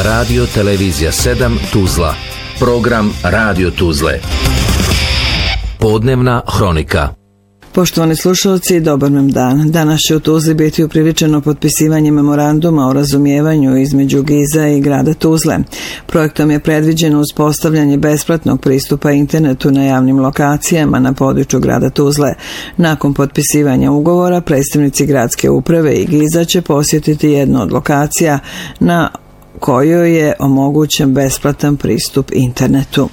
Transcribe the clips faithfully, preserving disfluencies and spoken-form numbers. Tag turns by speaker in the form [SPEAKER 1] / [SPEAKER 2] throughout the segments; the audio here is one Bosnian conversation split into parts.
[SPEAKER 1] Radio Televizija sedam Tuzla. Program Radio Tuzle. Podnevna hronika.
[SPEAKER 2] Poštovani slušalci, dobar nam dan. Danas će u Tuzli biti upriličeno potpisivanje memoranduma o razumijevanju između Giza i grada Tuzle. Projektom je predviđeno uspostavljanje besplatnog pristupa internetu na javnim lokacijama na području grada Tuzle. Nakon potpisivanja ugovora, predstavnici gradske uprave i Giza će posjetiti jednu od lokacija na kojoj je omogućen besplatan pristup internetu.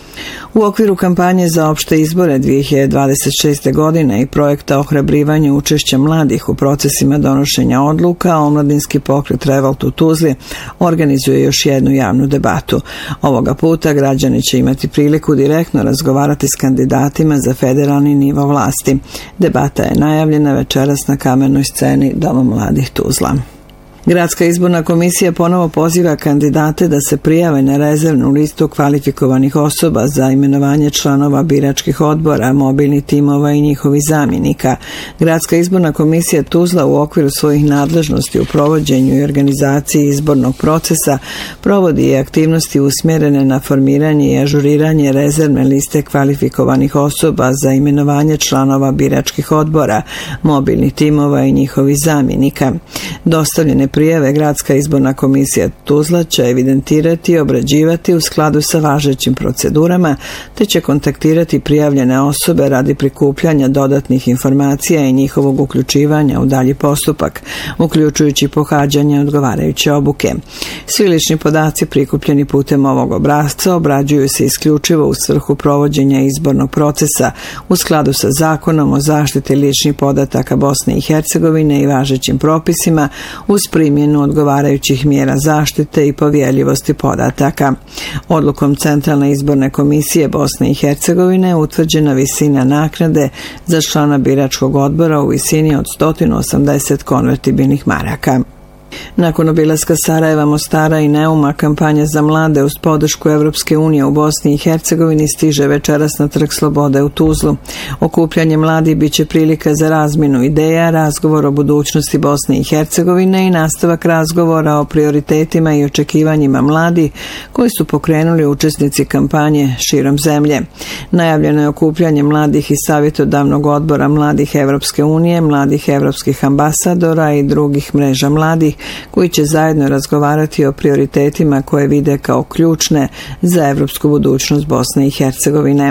[SPEAKER 2] U okviru kampanje za opšte izbore dvije hiljade dvadeset šeste. godine i projekta ohrabrivanja učešća mladih u procesima donošenja odluka, Omladinski pokret Revolt u Tuzli organizuje još jednu javnu debatu. Ovoga puta građani će imati priliku direktno razgovarati s kandidatima za federalni nivo vlasti. Debata je najavljena večeras na Kamennoj sceni Doma mladih Tuzla. Gradska izborna komisija ponovo poziva kandidate da se prijave na rezervnu listu kvalifikovanih osoba za imenovanje članova biračkih odbora, mobilnih timova i njihovih zamjenika. Gradska izborna komisija Tuzla u okviru svojih nadležnosti u provođenju i organizaciji izbornog procesa provodi i aktivnosti usmjerene na formiranje i ažuriranje rezervne liste kvalifikovanih osoba za imenovanje članova biračkih odbora, mobilnih timova i njihovih zamjenika. Dostavljene prijave Gradska izborna komisija Tuzla će evidentirati i obrađivati u skladu sa važećim procedurama, te će kontaktirati prijavljene osobe radi prikupljanja dodatnih informacija i njihovog uključivanja u dalji postupak, uključujući pohađanje odgovarajuće obuke. Svi lični podaci prikupljeni putem ovog obrasca obrađuju se isključivo u svrhu provođenja izbornog procesa u skladu sa Zakonom o zaštiti ličnih podataka Bosne i Hercegovine i važećim propisima uz primjenu odgovarajućih mjera zaštite i povjerljivosti podataka. Odlukom Centralne izborne komisije Bosne i Hercegovine utvrđena visina naknade za člana biračkog odbora u visini od sto osamdeset konvertibilnih maraka. Nakon obilaska Sarajeva, Mostara i Neuma, kampanja za mlade uz podršku Evropske unije u Bosni i Hercegovini stiže večeras na Trg Slobode u Tuzlu. Okupljanje mladih biće prilika za razmjenu ideja, razgovor o budućnosti Bosne i Hercegovine i nastavak razgovora o prioritetima i očekivanjima mladih koji su pokrenuli učesnici kampanje širom zemlje. Najavljeno je okupljanje mladih iz savjetodavnog odbora mladih Evropske unije, mladih evropskih ambasadora i drugih mreža mladih koji će zajedno razgovarati o prioritetima koje vide kao ključne za evropsku budućnost Bosne i Hercegovine.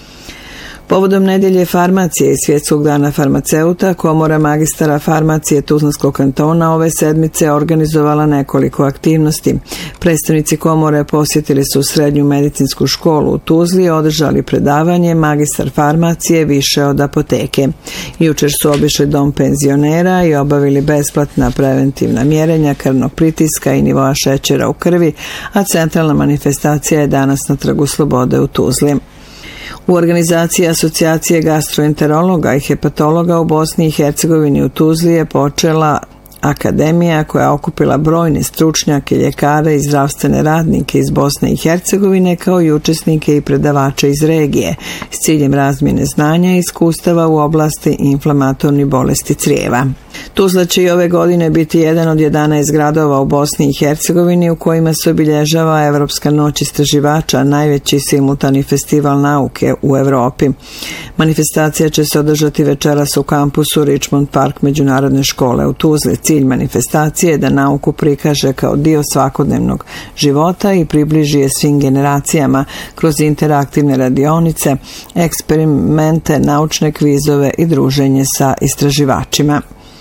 [SPEAKER 2] Povodom nedjelje farmacije i Svjetskog dana farmaceuta, Komora magistara farmacije Tuzlanskog kantona ove sedmice organizovala nekoliko aktivnosti. Predstavnici komore posjetili su srednju medicinsku školu u Tuzli i održali predavanje Magistar farmacije više od apoteke. Jučer su obišli dom penzionera i obavili besplatna preventivna mjerenja krvnog pritiska i nivoa šećera u krvi, a centralna manifestacija je danas na Trgu Slobode u Tuzli. U organizaciji Asocijacije gastroenterologa i hepatologa u Bosni i Hercegovini u Tuzli je počela akademija koja je okupila brojne stručnjake, ljekare i zdravstvene radnike iz Bosne i Hercegovine kao i učesnike i predavače iz regije s ciljem razmjene znanja i iskustava u oblasti inflamatornih bolesti crijeva. Tuzla će i ove godine biti jedan od jedanaest gradova u Bosni i Hercegovini u kojima se obilježava Evropska noć istraživača, najveći simultani festival nauke u Evropi. Manifestacija će se održati večeras u kampusu Richmond Park Međunarodne škole u Tuzli. Cilj manifestacije je da nauku prikaže kao dio svakodnevnog života i približi je svim generacijama kroz interaktivne radionice, eksperimente, naučne kvizove i druženje sa istraživačima.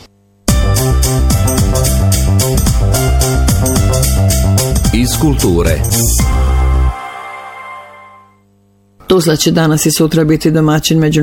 [SPEAKER 1] Iz kulture.
[SPEAKER 2] Tuzla će danas i sutra biti domaćin među